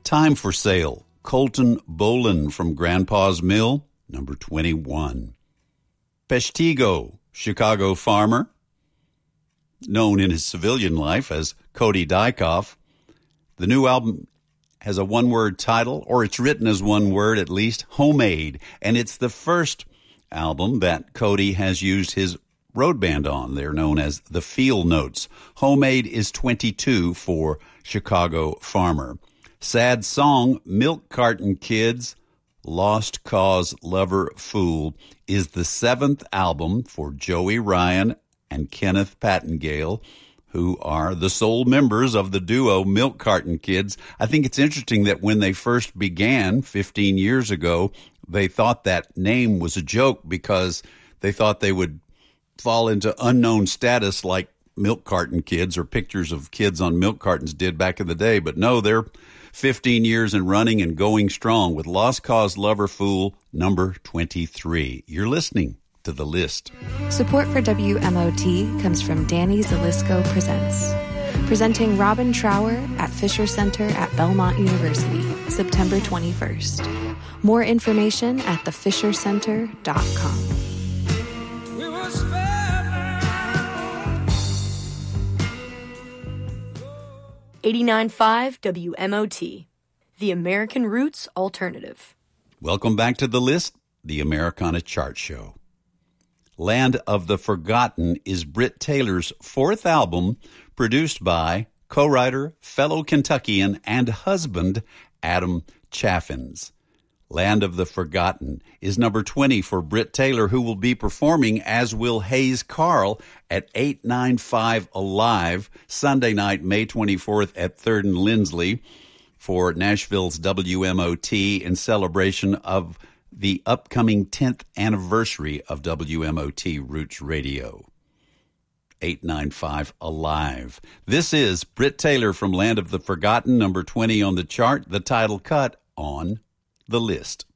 Time for Sale, Colton Bolin from Grandpa's Mill, number 21. Peshtigo, Chicago farmer, known in his civilian life as Cody Dykoff. The new album has a one-word title, or it's written as one word at least, Homemade, and it's the first album that Cody has used his road band on. They're known as the Feel Notes. Homemade is 22 for Chicago farmer. Sad Song, Milk Carton Kids, Lost Cause Lover Fool is the 7th album for Joey Ryan and Kenneth Pattengale, who are the sole members of the duo Milk Carton Kids. I think it's interesting that when they first began 15 years ago, they thought that name was a joke because they thought they would fall into unknown status like Milk Carton Kids or pictures of kids on milk cartons did back in the day. But no, they're 15 years and running and going strong with Lost Cause Lover Fool, number 23. You're listening to The List. Support for WMOT comes from Danny Zalisco Presents. Presenting Robin Trower at Fisher Center at Belmont University, September 21st. More information at thefishercenter.com. 89.5 WMOT, the American Roots Alternative. Welcome back to The List, the Americana Chart Show. Land of the Forgotten is Britt Taylor's 4th album, produced by co-writer, fellow Kentuckian, and husband Adam Chaffins. Land of the Forgotten is number 20 for Britt Taylor, who will be performing, as will Hayes Carl, at 895 Alive, Sunday night, May 24th at 3rd and Lindsley for Nashville's WMOT in celebration of the upcoming 10th anniversary of WMOT Roots Radio. 895 Alive. This is Britt Taylor from Land of the Forgotten, number 20 on the chart, the title cut on The List.